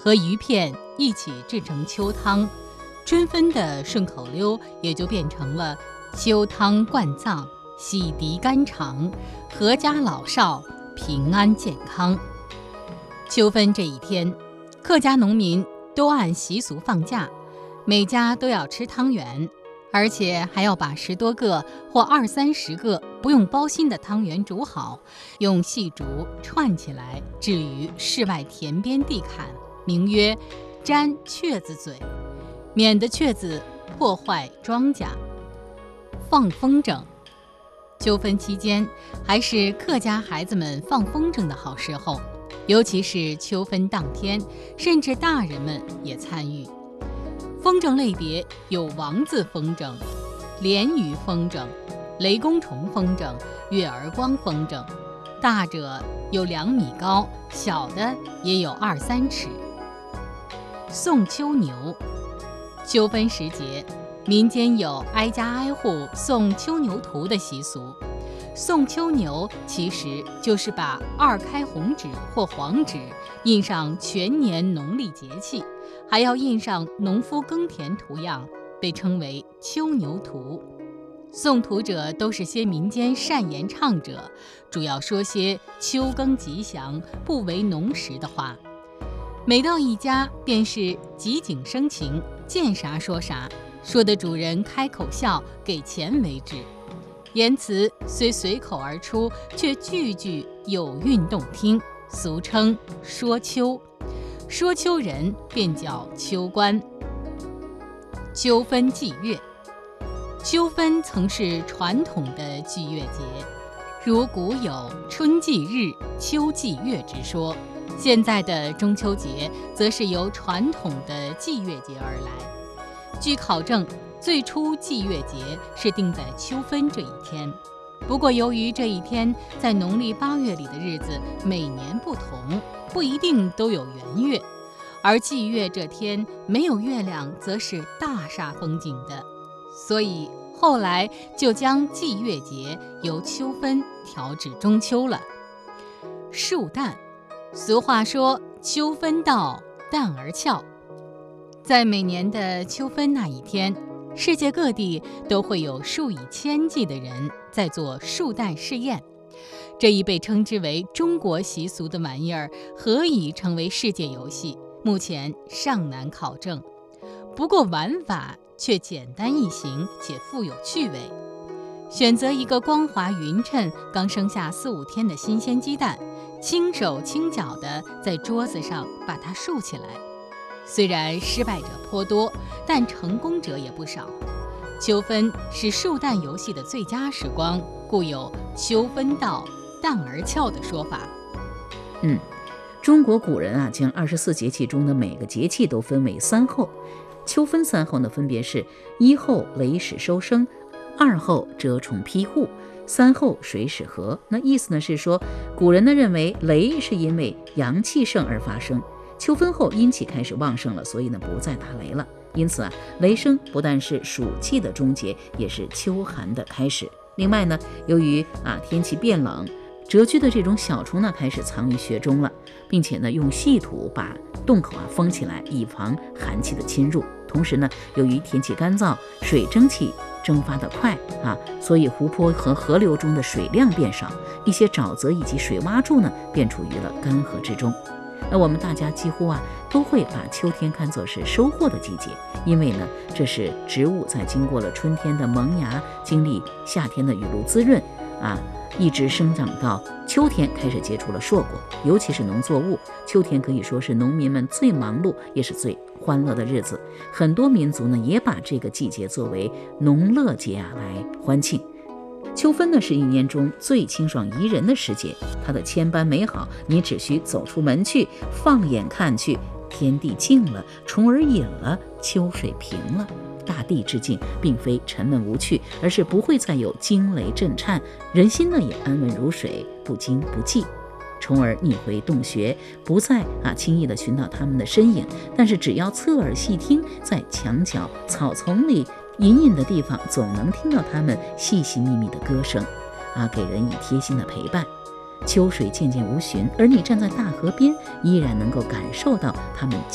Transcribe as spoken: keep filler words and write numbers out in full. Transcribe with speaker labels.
Speaker 1: 和鱼片一起制成秋汤，春分的顺口溜也就变成了秋汤灌脏，洗涤肝肠，阖家老少平安健康。秋分这一天，客家农民都按习俗放假，每家都要吃汤圆，而且还要把十多个或二三十个不用包心的汤圆煮好，用细竹串起来，置于室外田边地坎，名曰粘雀子嘴，免得雀子破坏庄稼。放风筝，秋分期间还是客家孩子们放风筝的好时候，尤其是秋分当天，甚至大人们也参与。风筝类别有王字风筝、鲢鱼风筝、雷公虫风筝、月儿光风筝，大者有两米高，小的也有二三尺。送秋牛，秋分时节，民间有挨家挨户送秋牛图的习俗。送秋牛其实就是把二开红纸或黄纸印上全年农历节气，还要印上农夫耕田图样，被称为秋牛图。送图者都是些民间善言唱者，主要说些秋耕吉祥、不为农时的话。每到一家，便是即景生情，见啥说啥，说的主人开口笑，给钱为止。言辞虽随口而出，却句句有韵动听，俗称说秋。说秋人便叫秋官。秋分祭月，秋分曾是传统的祭月节，如古有春祭日、秋祭月之说。现在的中秋节则是由传统的祭月节而来。据考证，最初祭月节是定在秋分这一天，不过由于这一天在农历八月里的日子每年不同，不一定都有圆月，而祭月这天没有月亮则是大煞风景的，所以后来就将祭月节由秋分调至中秋了。树蛋，俗话说秋分到，蛋儿俏。在每年的秋分那一天，世界各地都会有数以千计的人在做树蛋试验。这一被称之为中国习俗的玩意儿，何以成为世界游戏，目前尚难考证。不过玩法却简单易行且富有趣味。选择一个光滑匀称、刚生下四五天的新鲜鸡蛋，轻手轻脚地在桌子上把它竖起来。虽然失败者颇多，但成功者也不少。秋分是树蛋游戏的最佳时光，故有秋分到，蛋儿俏的说法。
Speaker 2: 嗯，中国古人啊，将二十四节气中的每个节气都分为三候。秋分三候呢，分别是一候雷始收声，二候蛰虫披户，三候水始和。那意思呢是说，古人呢认为雷是因为阳气盛而发生，秋分后阴气开始旺盛了，所以呢不再打雷了。因此啊，雷声不但是暑气的终结，也是秋寒的开始。另外呢，由于啊天气变冷，蛰居的这种小虫呢开始藏于穴中了，并且呢用细土把洞口啊封起来，以防寒气的侵入。同时呢，由于天气干燥，水蒸气蒸发得快啊，所以湖泊和河流中的水量变少，一些沼泽以及水洼处呢便处于了干涸之中。那我们大家几乎啊都会把秋天看作是收获的季节，因为呢这是植物在经过了春天的萌芽，经历夏天的雨露滋润啊，一直生长到秋天开始结出了硕果。尤其是农作物，秋天可以说是农民们最忙碌也是最欢乐的日子。很多民族呢也把这个季节作为农乐节啊来欢庆。秋分呢是一年中最清爽宜人的时节，它的千般美好，你只需走出门去，放眼看去，天地静了，虫儿隐了，秋水平了，大地之境并非沉闷无趣，而是不会再有惊雷震颤，人心呢也安稳如水，不惊不悸。虫儿逆回洞穴，不再啊轻易的寻到它们的身影，但是只要侧耳细听，在墙角、草丛里、隐隐的地方，总能听到它们细细密密的歌声啊，给人以贴心的陪伴。秋水渐渐无寻，而你站在大河边，依然能够感受到它们